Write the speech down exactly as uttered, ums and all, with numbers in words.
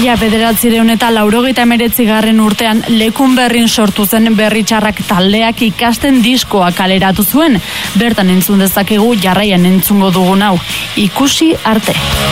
Mila bederatzireun eta laurogeita hemeretzigarren urtean Lekun Berrin sortu zen Berri Txarrak taldeak ikasten diskoa kaleratu zuen. Bertan entzun dezakegu jarraian entzungo dugun hau. Ikusi arte.